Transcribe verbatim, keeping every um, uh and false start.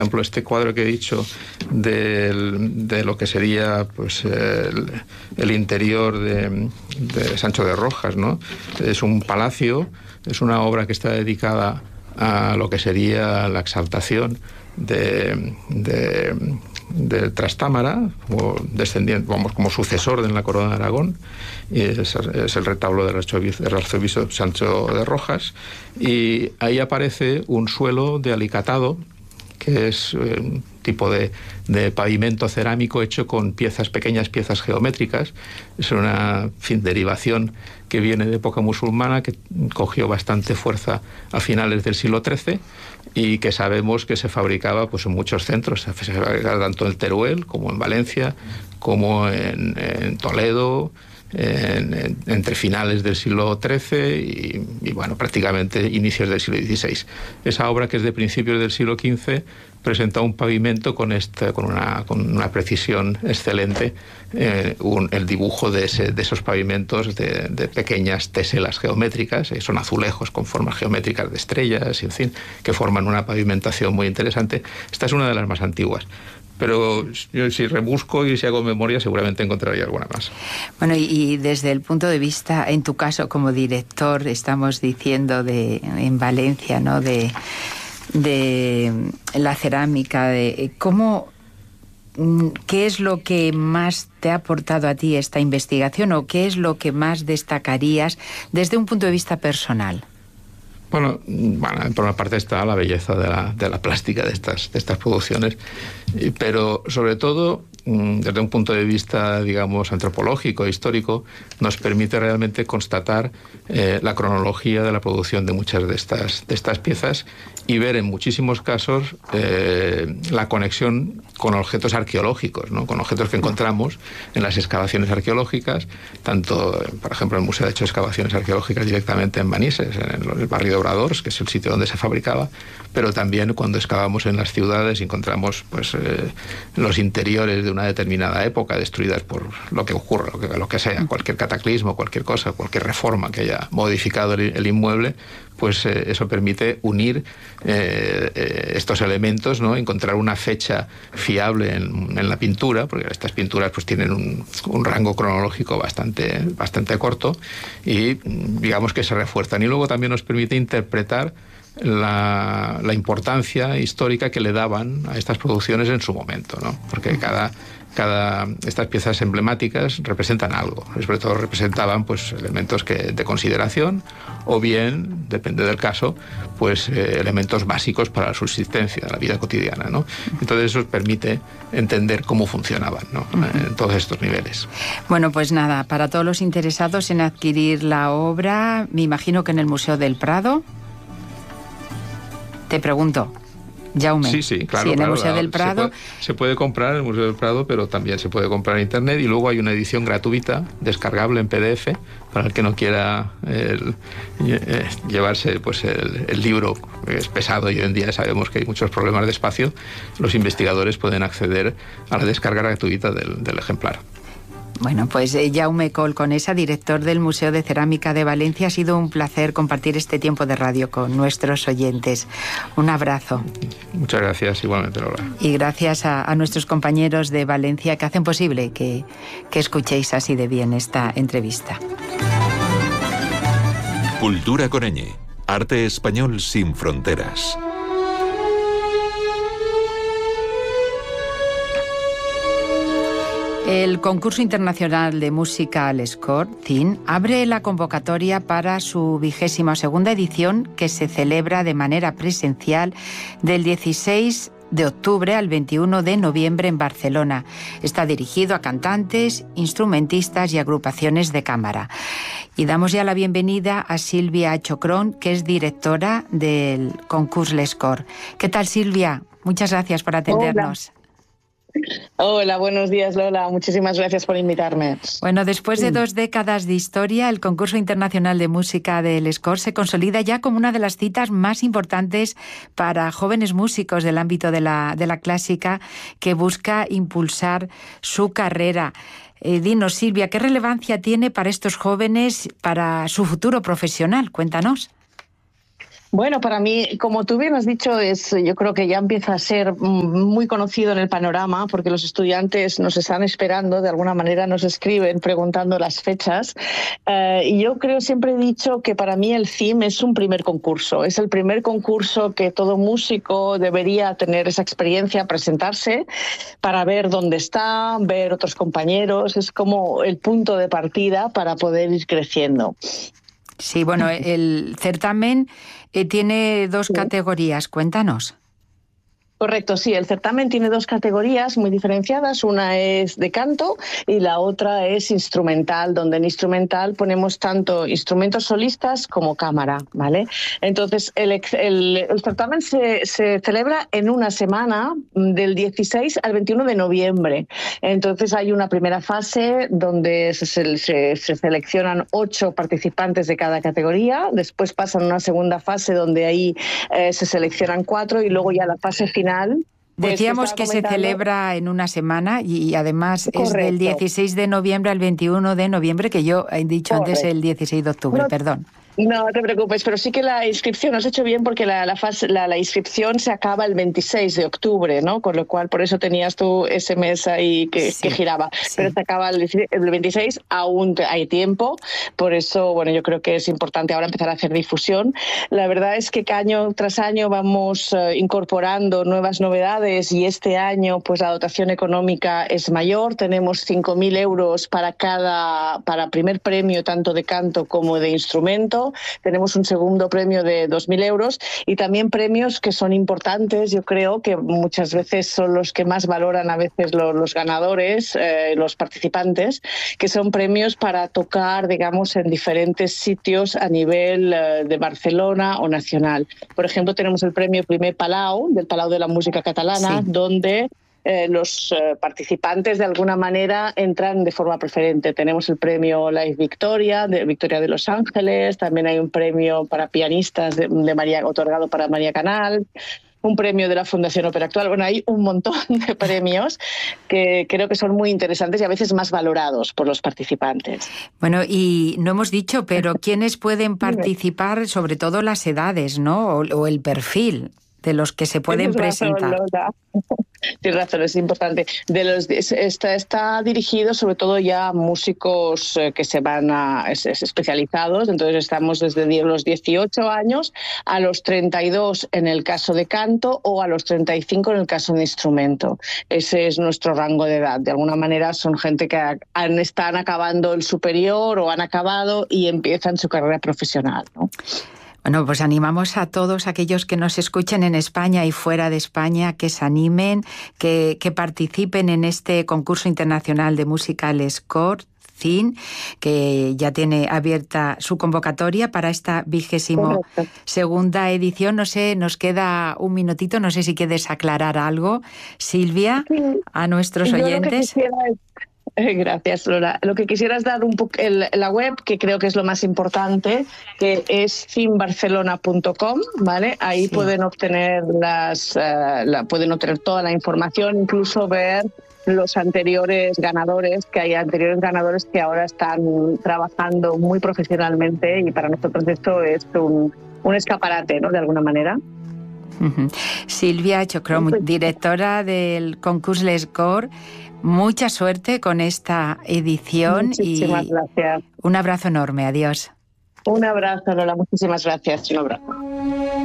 ejemplo, este cuadro que he dicho del, de lo que sería pues el, el interior de, de Sancho de Rojas, ¿no? Es un palacio, es una obra que está dedicada a lo que sería la exaltación de, de, de Trastámara, o descendiente, vamos, como sucesor de la corona de Aragón, y es, es el retablo del arzobispo, del arzobispo Sancho de Rojas, y ahí aparece un suelo de alicatado, que es un tipo de, de pavimento cerámico hecho con piezas, pequeñas piezas geométricas. Es una en fin, derivación que viene de época musulmana, que cogió bastante fuerza a finales del siglo trece y que sabemos que se fabricaba pues, en muchos centros. Se fabricaba tanto en Teruel como en Valencia, como en, en Toledo, En, en, entre finales del siglo trece y, y bueno, prácticamente inicios del siglo dieciséis. Esa obra, que es de principios del siglo quince, presenta un pavimento con, este, con, una, con una precisión excelente, eh, un, el dibujo de, ese, de esos pavimentos de, de pequeñas teselas geométricas, eh, son azulejos con formas geométricas de estrellas, en fin, que forman una pavimentación muy interesante. Esta es una de las más antiguas. Pero yo, si rebusco y si hago memoria, seguramente encontraría alguna más. Bueno, y, y desde el punto de vista, en tu caso como director, estamos diciendo de en Valencia, ¿no? De, de la cerámica, de cómo, ¿qué es lo que más te ha aportado a ti esta investigación o qué es lo que más destacarías desde un punto de vista personal? Bueno, bueno, por una parte está la belleza de la, de la plástica de estas, de estas producciones, pero sobre todo, desde un punto de vista, digamos, antropológico, histórico, nos permite realmente constatar eh, la cronología de la producción de muchas de estas, de estas piezas y ver en muchísimos casos eh, la conexión con objetos arqueológicos, ¿no? Con objetos que encontramos en las excavaciones arqueológicas, tanto, por ejemplo, el museo ha hecho excavaciones arqueológicas directamente en Manises, en el barrio de Obradors, que es el sitio donde se fabricaba, pero también cuando excavamos en las ciudades y encontramos pues, eh, los interiores de una determinada época destruidas por lo que ocurra, lo que, lo que sea, cualquier cataclismo, cualquier cosa, cualquier reforma que haya modificado el, el inmueble, pues eh, eso permite unir eh, eh, estos elementos, ¿no? Encontrar una fecha fiable en, en la pintura, porque estas pinturas pues tienen un, un rango cronológico bastante, bastante corto y digamos que se refuerzan. Y luego también nos permite interpretar la, la importancia histórica que le daban a estas producciones en su momento, ¿no? Porque cada... Cada, estas piezas emblemáticas representan algo, sobre todo representaban pues, elementos que, de consideración o bien, depende del caso, pues eh, elementos básicos para la subsistencia, la vida cotidiana, ¿no? Entonces eso permite entender cómo funcionaban, ¿no? En todos estos niveles. Bueno, pues nada, para todos los interesados en adquirir la obra, me imagino que en el Museo del Prado, te pregunto. Jaume. Sí, sí, claro. Sí, en claro, el Museo claro. del Prado. Se puede, se puede comprar en el Museo del Prado, pero también se puede comprar en Internet y luego hay una edición gratuita, descargable en P D F, para el que no quiera el, eh, llevarse pues el, el libro, que es pesado y hoy en día sabemos que hay muchos problemas de espacio. Los investigadores pueden acceder a la descarga gratuita del, del ejemplar. Bueno, pues eh, Jaume Colconesa, director del Museo de Cerámica de Valencia, ha sido un placer compartir este tiempo de radio con nuestros oyentes. Un abrazo. Muchas gracias, igualmente, Lola. Y gracias a, a nuestros compañeros de Valencia que hacen posible que, que escuchéis así de bien esta entrevista. Cultura Coreñe, arte español sin fronteras. El Concurso Internacional de Música Lescor, C I N, abre la convocatoria para su vigésima segunda edición, que se celebra de manera presencial del dieciséis de octubre al veintiuno de noviembre en Barcelona. Está dirigido a cantantes, instrumentistas y agrupaciones de cámara. Y damos ya la bienvenida a Silvia Chocrón, que es directora del Concurs Lescor. ¿Qué tal, Silvia? Muchas gracias por atendernos. Hola. Hola, buenos días, Lola. Muchísimas gracias por invitarme. Bueno, después de dos décadas de historia, el Concurso Internacional de Música de Lescor se consolida ya como una de las citas más importantes para jóvenes músicos del ámbito de la, de la clásica que busca impulsar su carrera. Eh, dinos, Silvia, ¿qué relevancia tiene para estos jóvenes, para su futuro profesional? Cuéntanos. Bueno, para mí, como tú bien has dicho, es, yo creo que ya empieza a ser muy conocido en el panorama, porque los estudiantes nos están esperando, de alguna manera nos escriben preguntando las fechas. Eh, y yo creo, siempre he dicho que para mí el C I M es un primer concurso, es el primer concurso que todo músico debería tener esa experiencia, presentarse para ver dónde está, ver otros compañeros, es como el punto de partida para poder ir creciendo. Sí, bueno, el certamen eh, tiene dos sí. categorías, cuéntanos. Correcto, sí, el certamen tiene dos categorías muy diferenciadas, una es de canto y la otra es instrumental, donde en instrumental ponemos tanto instrumentos solistas como cámara, ¿vale? Entonces, el, el, el certamen se, se celebra en una semana, del dieciséis al veintiuno de noviembre. Entonces, hay una primera fase donde se, se, se seleccionan ocho participantes de cada categoría, después pasan a una segunda fase donde ahí eh, se seleccionan cuatro y luego ya la fase final. Pues decíamos que, que se celebra en una semana y, y además Correcto. Es del dieciséis de noviembre al veintiuno de noviembre, que yo he dicho Correcto. Antes el dieciséis de octubre, no, perdón. No te preocupes, pero sí que la inscripción, has hecho bien porque la, la, fase, la, la inscripción se acaba el veintiséis de octubre, ¿no? Con lo cual, por eso tenías tu ese mes ahí que, sí, que giraba. Sí. Pero se acaba el, el veintiséis, aún hay tiempo, por eso, bueno, yo creo que es importante ahora empezar a hacer difusión. La verdad es que año tras año vamos uh, incorporando nuevas novedades y este año, pues la dotación económica es mayor. Tenemos cinco mil euros para cada, para primer premio, tanto de canto como de instrumento. Tenemos un segundo premio de dos mil euros y también premios que son importantes, yo creo que muchas veces son los que más valoran a veces los, los ganadores, eh, los participantes, que son premios para tocar, digamos, en diferentes sitios a nivel eh, de Barcelona o nacional. Por ejemplo, tenemos el premio Primer Palau, del Palau de la Música Catalana, sí. donde Eh, los eh, participantes de alguna manera entran de forma preferente. Tenemos el premio Live Victoria, de Victoria de Los Ángeles, también hay un premio para pianistas de, de María, otorgado para María Canal, un premio de la Fundación Ópera Actual. Bueno, hay un montón de premios que creo que son muy interesantes y a veces más valorados por los participantes. Bueno, y no hemos dicho, pero ¿quiénes pueden participar? Sobre todo las edades, ¿no? O, o el perfil de los que se pueden presentar. Tienes razón, es importante. De los, está, está dirigido sobre todo ya a músicos que se van a es, es especializados, entonces estamos desde los dieciocho años a los treinta y dos en el caso de canto o a los treinta y cinco en el caso de instrumento. Ese es nuestro rango de edad. De alguna manera son gente que han, están acabando el superior o han acabado y empiezan su carrera profesional, ¿no? Bueno, pues animamos a todos aquellos que nos escuchen en España y fuera de España que se animen, que, que participen en este concurso internacional de música L'Escort, C I N, que ya tiene abierta su convocatoria para esta vigésimo segunda edición. No sé, nos queda un minutito, no sé si quieres aclarar algo, Silvia, a nuestros Yo oyentes. Gracias, Lola. Lo que quisiera es dar un poco la web, que creo que es lo más importante, que es cimbarcelona punto com, ¿vale? Ahí sí. pueden obtener las, uh, la, pueden obtener toda la información, incluso ver los anteriores ganadores, que hay anteriores ganadores que ahora están trabajando muy profesionalmente y para nosotros esto es un, un escaparate, ¿no? De alguna manera. Uh-huh. Silvia Chocrom, directora del concurso L'Escort, mucha suerte con esta edición. Muchísimas y gracias. Un abrazo enorme, adiós. Un abrazo, Lola, muchísimas gracias. Un abrazo.